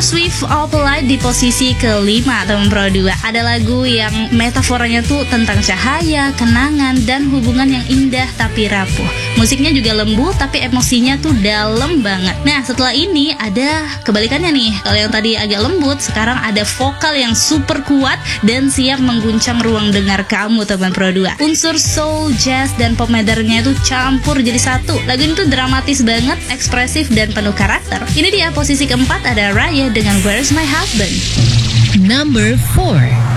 Swift Opalite di posisi kelima, teman Pro 2. Ada lagu yang metaforanya tuh tentang cahaya, kenangan, dan hubungan yang indah tapi rapuh. Musiknya juga lembut tapi emosinya tuh dalam banget. Nah, setelah ini ada kebalikannya nih. Kalau yang tadi agak lembut, sekarang ada vokal yang super kuat dan siap mengguncang ruang dengar kamu, teman Pro 2. Unsur soul, jazz, dan pop modernnya itu campur jadi satu. Lagu ini tuh dramatis banget, ekspresif, dan penuh karakter. Ini dia posisi keempat, ada Raya dengan Where's My Husband. Number 4.